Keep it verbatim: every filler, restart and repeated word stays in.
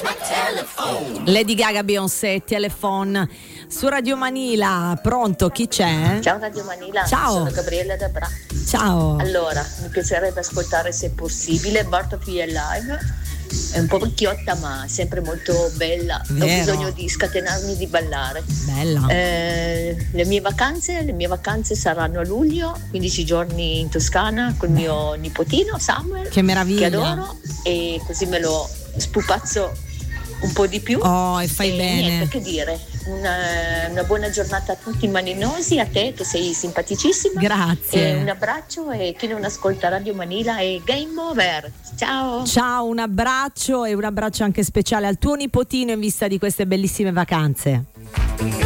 Lady Gaga, Beyoncé, Telephone su Radio Manila. Pronto, chi c'è? Ciao Radio Manila, ciao. Sono Gabriella da Bra. Ciao. Allora, mi piacerebbe ascoltare, se possibile, Birth of You Alive. È un po' vecchiotta ma sempre molto bella. Vero. Ho bisogno di scatenarmi, di ballare. Bella. Eh, le mie vacanze, le mie vacanze saranno a luglio, quindici giorni in Toscana con mio nipotino Samuel. Che meraviglia. Che adoro, e così me lo spupazzo un po' di più. Oh, e fai e bene. Niente, che dire. Una, una buona giornata a tutti i maninosi, a te che sei simpaticissima. Grazie. E un abbraccio, e chi non ascolta Radio Manila è game over. Ciao. Ciao, un abbraccio, e un abbraccio anche speciale al tuo nipotino in vista di queste bellissime vacanze.